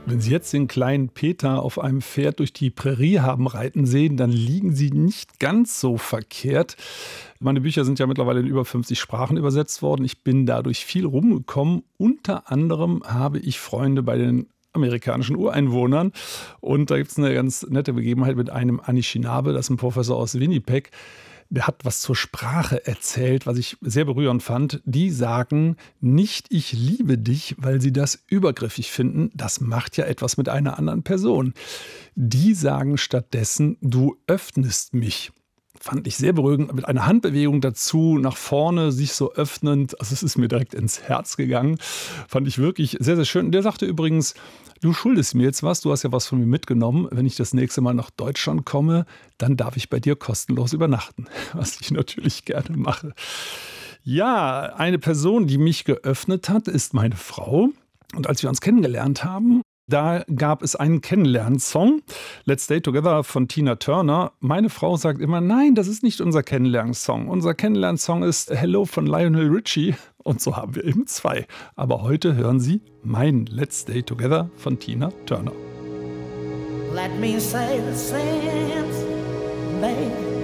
Wenn Sie jetzt den kleinen Peter auf einem Pferd durch die Prärie haben reiten sehen, dann liegen Sie nicht ganz so verkehrt. Meine Bücher sind ja mittlerweile in über 50 Sprachen übersetzt worden. Ich bin dadurch viel rumgekommen. Unter anderem habe ich Freunde bei den amerikanischen Ureinwohnern. Und da gibt es eine ganz nette Begebenheit mit einem Anishinaabe, das ist ein Professor aus Winnipeg. Der hat was zur Sprache erzählt, was ich sehr berührend fand. Die sagen nicht, ich liebe dich, weil sie das übergriffig finden. Das macht ja etwas mit einer anderen Person. Die sagen stattdessen, du öffnest mich. Fand ich sehr beruhigend, mit einer Handbewegung dazu, nach vorne, sich so öffnend. Also es ist mir direkt ins Herz gegangen. Fand ich wirklich sehr, sehr schön. Der sagte übrigens, du schuldest mir jetzt was, du hast ja was von mir mitgenommen. Wenn ich das nächste Mal nach Deutschland komme, dann darf ich bei dir kostenlos übernachten. Was ich natürlich gerne mache. Ja, eine Person, die mich geöffnet hat, ist meine Frau. Und als wir uns kennengelernt haben, da gab es einen Kennenlernsong, Let's Stay Together von Tina Turner. Meine Frau sagt immer, nein, das ist nicht unser Kennenlernsong. Unser Kennenlernsong ist Hello von Lionel Richie. Und so haben wir eben zwei. Aber heute hören Sie mein Let's Stay Together von Tina Turner. Let me say the same, baby.